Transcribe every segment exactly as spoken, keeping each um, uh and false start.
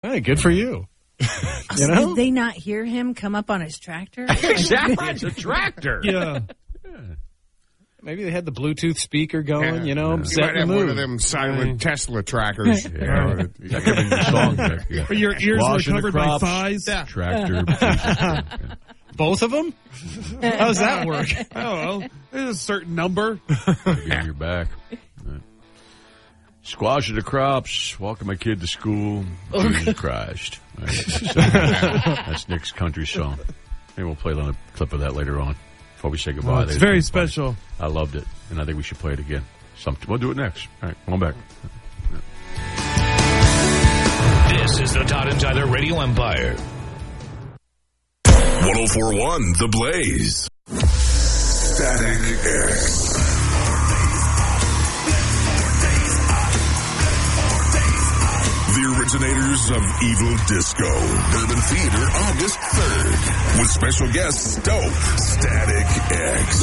Hey, good for you. You know? Did they not hear him come up on his tractor? Exactly. It's a tractor. Yeah. yeah. Maybe they had the Bluetooth speaker going, yeah. you know. You might have one of them silent right. Tesla trackers. You know, that could be your song there. Yeah. But your ears Washing were covered by thighs. Yeah. Tractor. Both of them? How does that work? I don't know. There's a certain number. Get your back. Right. Squash the crops. Walking my kid to school. Jesus Christ. Right. That's Nick's country song. Maybe we'll play a clip of that later on before we say goodbye. Well, it's very special. Funny. I loved it, and I think we should play it again. Some, we'll do it next. All right, come on back. This is the Todd and Tyler Radio Empire. one oh four point one The Blaze. Static X. The originators of Evil Disco. Urban Theater, August third. With special guest Dope. Static X.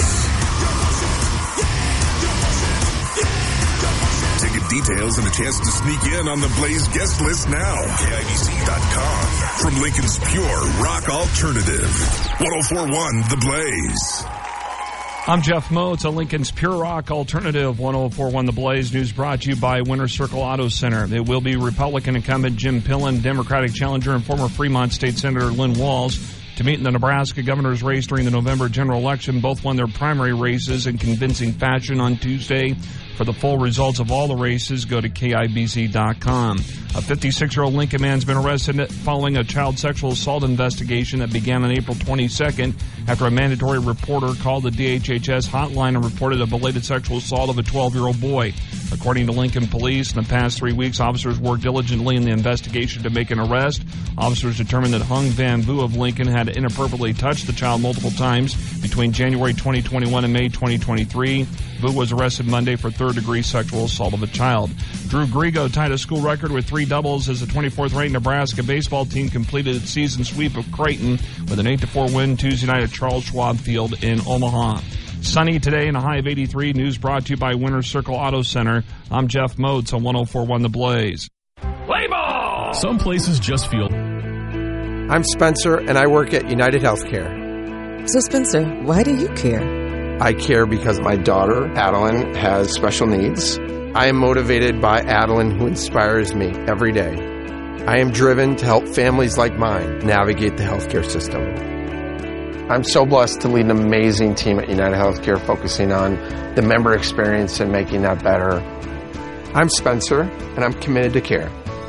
Ticket details and a chance to sneak in on the Blaze guest list now. K I B C dot com. From Lincoln's pure rock alternative. one oh four point one The Blaze. I'm Jeff Moats on Lincoln's Pure Rock Alternative. One oh four point one The Blaze. News brought to you by Winter Circle Auto Center. It will be Republican incumbent Jim Pillen, Democratic challenger and former Fremont State Senator Lynn Walls to meet in the Nebraska governor's race during the November general election. Both won their primary races in convincing fashion on Tuesday. For the full results of all the races, go to K I B C dot com. A fifty-six-year-old Lincoln man's been arrested following a child sexual assault investigation that began on April twenty-second after a mandatory reporter called the D H H S hotline and reported a belated sexual assault of a twelve-year-old boy. According to Lincoln Police, in the past three weeks, officers worked diligently in the investigation to make an arrest. Officers determined that Hung Van Vu of Lincoln had inappropriately touched the child multiple times between January twenty twenty-one and May twenty twenty-three. Vu was arrested Monday for third-degree sexual assault of a child. Drew Grigo tied a school record with three doubles as the twenty-fourth ranked Nebraska baseball team completed its season sweep of Creighton with an eight to four win Tuesday night at Charles Schwab Field in Omaha. Sunny today and a high of eighty-three. News brought to you by Winter Circle Auto Center. I'm Jeff Moats on one oh four point one The Blaze. Play ball! Some places just feel... I'm Spencer, and I work at United Healthcare. So, Spencer, why do you care? I care because my daughter, Adeline, has special needs. I am motivated by Adeline, who inspires me every day. I am driven to help families like mine navigate the healthcare system. I'm so blessed to lead an amazing team at United Healthcare focusing on the member experience and making that better. I'm Spencer, and I'm committed to care.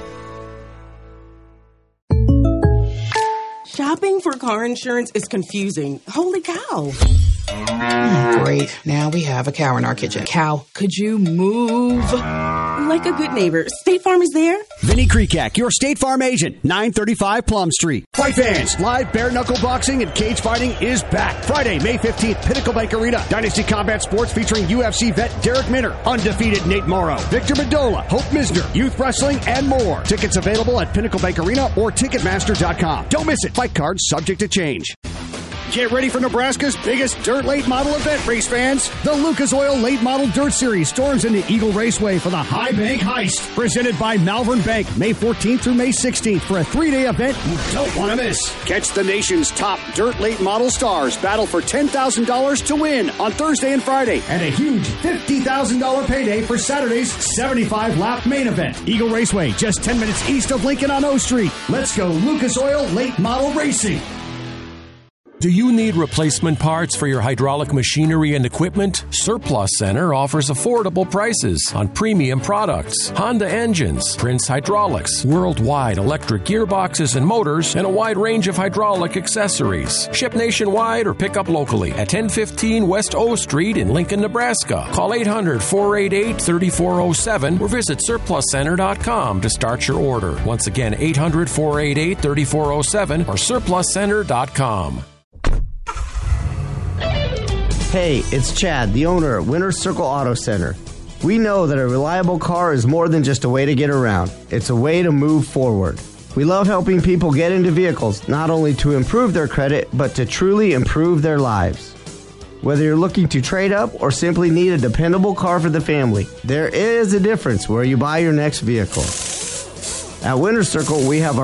Shopping for car insurance is confusing. Holy cow. Great. Now we have a cow in our kitchen. Cow, could you move? Like a good neighbor, State Farm is there. Vinny Kreekak, your State Farm agent, nine thirty-five Plum Street. Fight fans, live bare knuckle boxing and cage fighting is back. Friday, May fifteenth, Pinnacle Bank Arena. Dynasty Combat Sports featuring U F C vet Derek Minner, undefeated Nate Morrow, Victor Mendola, Hope Misner, youth wrestling, and more. Tickets available at Pinnacle Bank Arena or Ticketmaster dot com. Don't miss it. Fight cards subject to change. Get ready for Nebraska's biggest dirt late model event, race fans. The Lucas Oil Late Model Dirt Series storms into Eagle Raceway for the High Bank Heist. Presented by Malvern Bank, May fourteenth through May sixteenth for a three-day event you don't want to miss. Catch the nation's top dirt late model stars battle for ten thousand dollars to win on Thursday and Friday. And a huge fifty thousand dollars payday for Saturday's seventy-five lap main event. Eagle Raceway, just ten minutes east of Lincoln on O Street. Let's go Lucas Oil Late Model Racing. Do you need replacement parts for your hydraulic machinery and equipment? Surplus Center offers affordable prices on premium products, Honda engines, Prince Hydraulics, worldwide electric gearboxes and motors, and a wide range of hydraulic accessories. Ship nationwide or pick up locally at ten fifteen West O Street in Lincoln, Nebraska. Call eight hundred, four eight eight, three four zero seven or visit surplus center dot com to start your order. Once again, eight hundred, four eight eight, three four zero seven or surplus center dot com. Hey, it's Chad, the owner at Winter Circle Auto Center. We know that a reliable car is more than just a way to get around. It's a way to move forward. We love helping people get into vehicles, not only to improve their credit, but to truly improve their lives. Whether you're looking to trade up or simply need a dependable car for the family, there is a difference where you buy your next vehicle. At Winter Circle, we have our